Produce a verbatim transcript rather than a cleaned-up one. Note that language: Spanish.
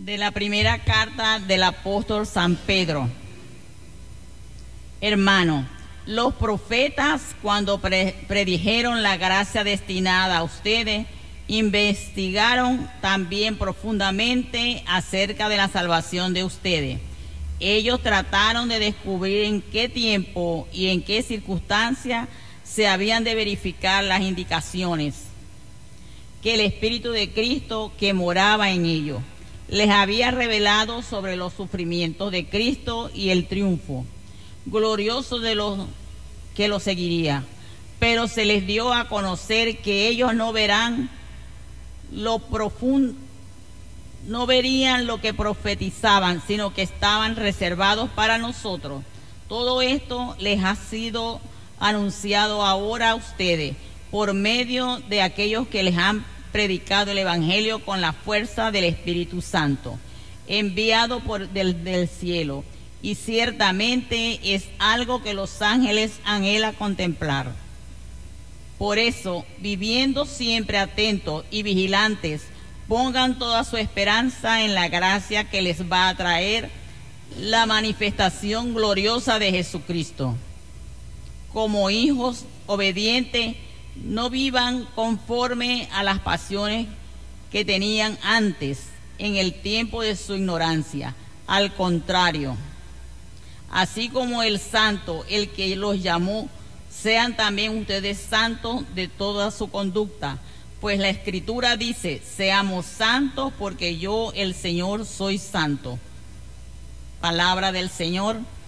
De la primera carta del apóstol San Pedro. Hermano, los profetas, cuando pre predijeron la gracia destinada a ustedes, investigaron también profundamente acerca de la salvación de ustedes. Ellos trataron de descubrir en qué tiempo y en qué circunstancias se habían de verificar las indicaciones que el Espíritu de Cristo que moraba en ellos les había revelado sobre los sufrimientos de Cristo y el triunfo glorioso de los que lo seguiría. Pero se les dio a conocer que ellos no verán lo profundo, no verían lo que profetizaban, sino que estaban reservados para nosotros. Todo esto les ha sido anunciado ahora a ustedes por medio de aquellos que les han predicado el Evangelio con la fuerza del Espíritu Santo, enviado por del, del cielo, y ciertamente es algo que los ángeles anhelan contemplar. Por eso, viviendo siempre atentos y vigilantes, pongan toda su esperanza en la gracia que les va a traer la manifestación gloriosa de Jesucristo. Como hijos obedientes, no vivan conforme a las pasiones que tenían antes en el tiempo de su ignorancia. Al contrario, así como el santo, el que los llamó, sean también ustedes santos de toda su conducta, pues la Escritura dice: seamos santos porque yo, el Señor, soy santo. Palabra del Señor.